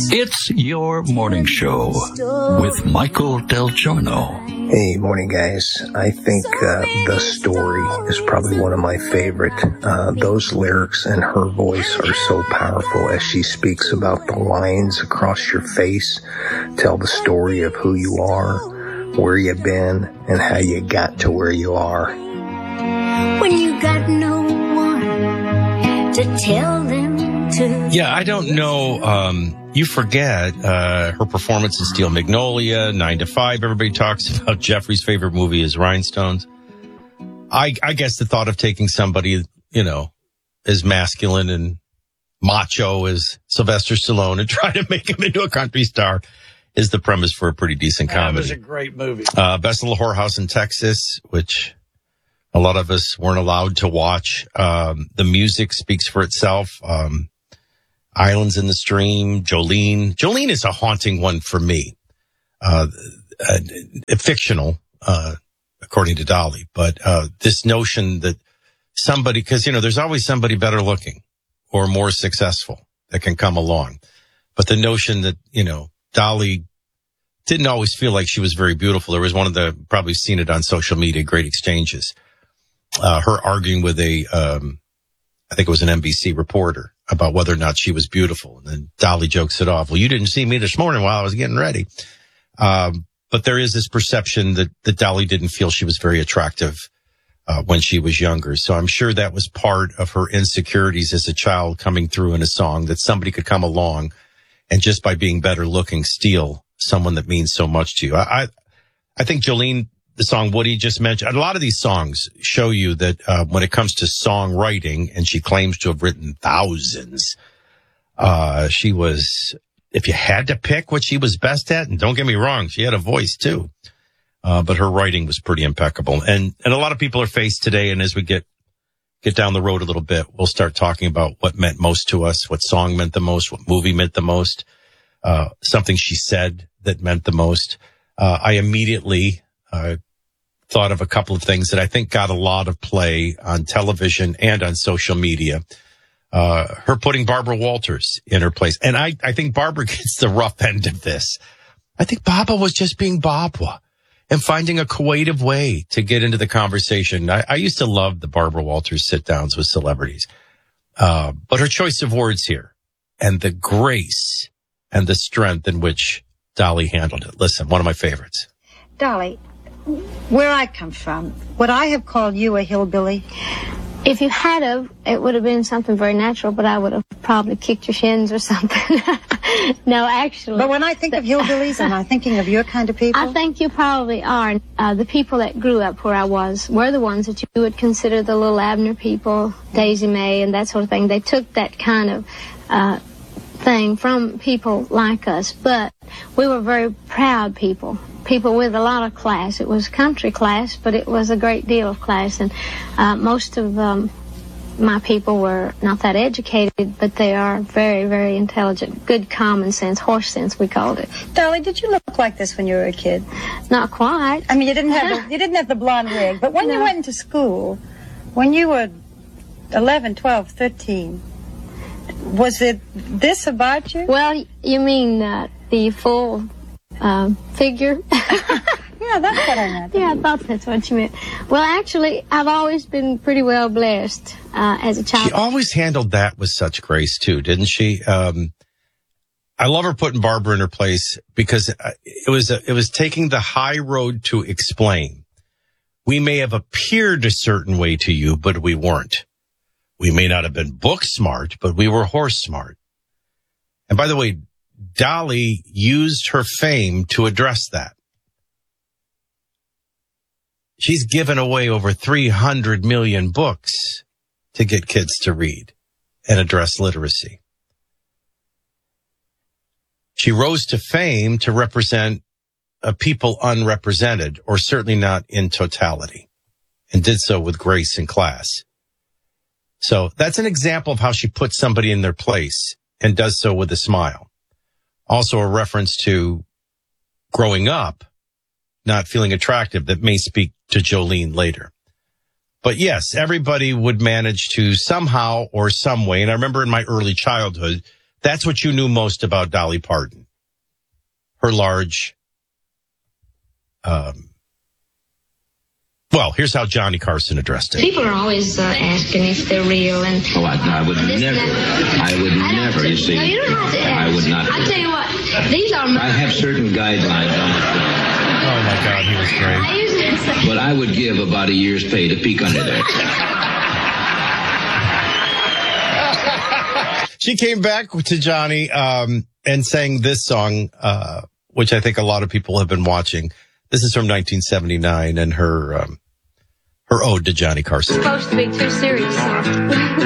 It's your morning show with Michael Del Giorno. Hey, morning guys. I think The Story is probably one of my favorite. Those lyrics and her voice are so powerful as she speaks about the lines across your face, tell the story of who you are, where you've been, and how you got to where you are. When you got no one to tell them to. Yeah, I don't know. You forget her performance in Steel Magnolia, 9 to 5. Everybody talks about Jeffrey's favorite movie is Rhinestones. I guess the thought of taking somebody, as masculine and macho as Sylvester Stallone and trying to make him into a country star is the premise for a pretty decent comedy. That was a great movie. Best Little Whorehouse in Texas, which a lot of us weren't allowed to watch. The music speaks for itself. Islands in the Stream, Jolene. Jolene is a haunting one for me. Fictional, according to Dolly. But this notion that somebody, because, there's always somebody better looking or more successful that can come along. But the notion that, Dolly didn't always feel like she was very beautiful. There was one of the, probably seen it on social media, great exchanges. Her arguing with I think it was an NBC reporter about whether or not she was beautiful. And then Dolly jokes it off. Well, you didn't see me this morning while I was getting ready. But there is this perception that Dolly didn't feel she was very attractive when she was younger. So I'm sure that was part of her insecurities as a child coming through in a song, that somebody could come along and just by being better looking, steal someone that means so much to you. I think Jolene, the song Woody just mentioned, a lot of these songs show you that when it comes to songwriting, and she claims to have written thousands, she was, if you had to pick what she was best at, and don't get me wrong, she had a voice too, but her writing was pretty impeccable. And a lot of people are faced today, and as we get down the road a little bit, we'll start talking about what meant most to us, what song meant the most, what movie meant the most, something she said that meant the most. I immediately thought of a couple of things that I think got a lot of play on television and on social media. Her putting Barbara Walters in her place. And I think Barbara gets the rough end of this. I think Baba was just being Baba and finding a creative way to get into the conversation. I used to love the Barbara Walters sit-downs with celebrities. But her choice of words here and the grace and the strength in which Dolly handled it. Listen, one of my favorites. Dolly, where I come from, would I have called you a hillbilly? If you had of, it would have been something very natural, but I would have probably kicked your shins or something. No, actually. But when I think of hillbillies, am I thinking of your kind of people? I think you probably are. The people that grew up where I was were the ones that you would consider the little Abner people, Daisy Mae and that sort of thing. They took that kind of thing from people like us, but we were very proud people with a lot of class. It was country class, but it was a great deal of class, and most of my people were not that educated, but they are very, very intelligent. Good common sense, horse sense, we called it. Dolly, did you look like this when you were a kid? Not quite. I mean, you didn't have the blonde wig, but when you went into school, when you were 11, 12, 13, was it this about you? Well, you mean the full figure? Yeah, that's what I meant. Yeah, I thought that's what you meant. Well, actually, I've always been pretty well blessed as a child. She always handled that with such grace, too, didn't she? I love her putting Barbara in her place because it was taking the high road to explain. We may have appeared a certain way to you, but we weren't. We may not have been book smart, but we were horse smart. And by the way, Dolly used her fame to address that. She's given away over 300 million books to get kids to read and address literacy. She rose to fame to represent a people unrepresented, or certainly not in totality, and did so with grace and class. So that's an example of how she puts somebody in their place and does so with a smile. Also a reference to growing up, not feeling attractive, that may speak to Jolene later. But yes, everybody would manage to somehow or some way, and I remember in my early childhood, That's what you knew most about Dolly Parton. Her large, well, here's how Johnny Carson addressed it. People are always asking if they're real, and I would never. You see, no, you don't have to ask. I would not. I tell you what, these are. I have certain guidelines on it. Oh my God, he was great. I usually say, But I would give about a year's pay to peek under there. She came back to Johnny and sang this song, which I think a lot of people have been watching. This is from 1979 and her ode to Johnny Carson. it's supposed to be too serious.